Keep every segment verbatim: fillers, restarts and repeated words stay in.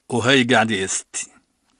وهي قاعدة يا ستي.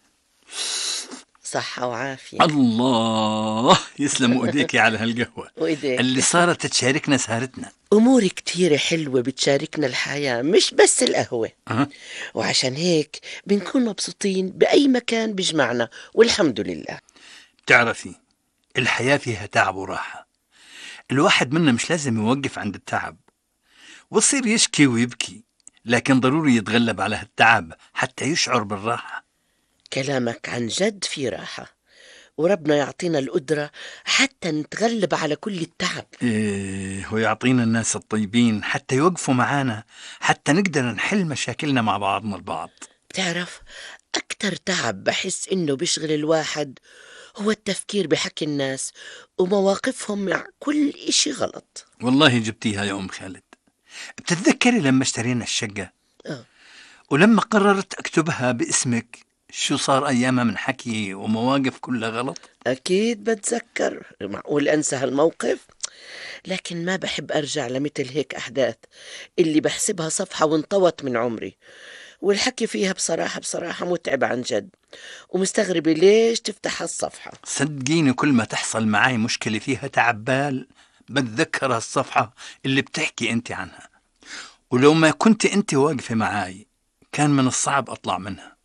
صحة وعافية. الله يسلموا ايديكي على هالقهوة اللي وإيديك. صارت تشاركنا سهرتنا. أمور كتيرة حلوة بتشاركنا الحياة، مش بس القهوة. أه؟ وعشان هيك بنكون مبسوطين بأي مكان بيجمعنا، والحمد لله. بتعرفي الحياة فيها تعب وراحة، الواحد منا مش لازم يوقف عند التعب ويصير يشكي ويبكي، لكن ضروري يتغلب على هالتعب حتى يشعر بالراحة. كلامك عن جد في راحة، وربنا يعطينا القدرة حتى نتغلب على كل التعب. إيه، ويعطينا الناس الطيبين حتى يوقفوا معانا، حتى نقدر نحل مشاكلنا مع بعضنا البعض. بتعرف، أكتر تعب بحس إنه بيشغل الواحد هو التفكير بحكي الناس ومواقفهم مع كل إشي غلط. والله جبتيها يا أم خالد. بتتذكري لما اشترينا الشقة آه. ولما قررت أكتبها باسمك، شو صار أيامها من حكي ومواقف كلها غلط؟ أكيد بتذكر، معقول أنسى هالموقف؟ لكن ما بحب أرجع لمثل هيك أحداث اللي بحسبها صفحة وانطوت من عمري، والحكي فيها بصراحة بصراحة متعب عن جد، ومستغربة ليش تفتح هالصفحة. صدقيني كل ما تحصل معي مشكلة فيها تعب بال بتذكر هالصفحة اللي بتحكي أنت عنها، ولو ما كنت أنت واقفة معاي كان من الصعب أطلع منها.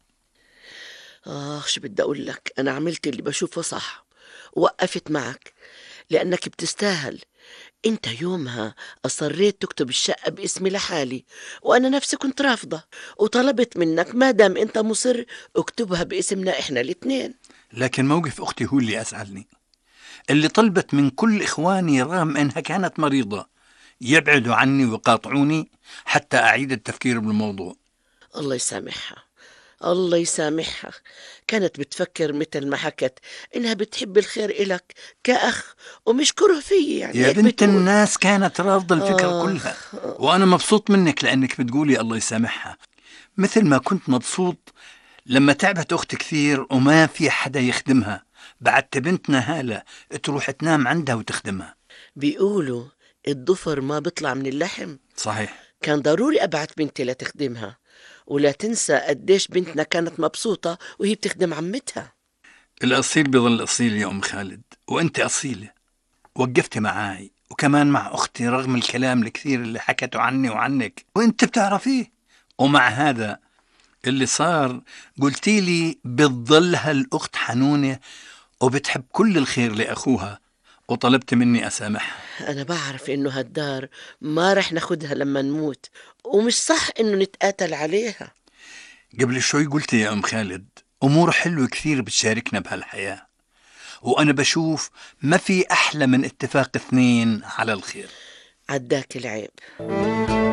آه، شو بدي أقول لك، أنا عملت اللي بشوفه صح، وقفت معك لأنك بتستاهل. أنت يومها أصريت تكتب الشقة باسمي لحالي، وأنا نفسي كنت رافضة، وطلبت منك ما دام أنت مصر اكتبها باسمنا إحنا الاثنين. لكن موقف أختي هو اللي أزعلني، اللي طلبت من كل إخواني رغم أنها كانت مريضة يبعدوا عني ويقاطعوني حتى أعيد التفكير بالموضوع. الله يسامحها، الله يسامحها. كانت بتفكر مثل ما حكت إنها بتحب الخير إلك كأخ، ومش كره فيي، يعني يا هيك بنت بتقول. الناس كانت رافضة الفكرة كلها، آخ آه. وأنا مبسوط منك لأنك بتقولي الله يسامحها، مثل ما كنت مبسوط لما تعبت أختي كثير وما في حدا يخدمها، بعدت بنتنا هالة تروح تنام عندها وتخدمها. بيقولوا الضفر ما بيطلع من اللحم. صحيح. كان ضروري أبعت بنتي لتخدمها، ولا تنسى قديش بنتنا كانت مبسوطة وهي بتخدم عمتها. الأصيل بظل أصيل يا أم خالد، وأنت أصيلة، وقفتي معاي وكمان مع أختي رغم الكلام الكثير اللي حكته عني وعنك وأنت بتعرفيه. ومع هذا اللي صار قلتي لي بتظل هالأخت حنونة وبتحب كل الخير لأخوها، وطلبت مني أسامحها. أنا بعرف إنه هالدار ما رح ناخدها لما نموت، ومش صح إنه نتقاتل عليها. قبل شوي قلت يا أم خالد أمور حلوة كثير بتشاركنا بهالحياة، وأنا بشوف ما في أحلى من اتفاق اثنين على الخير. عداك العيب.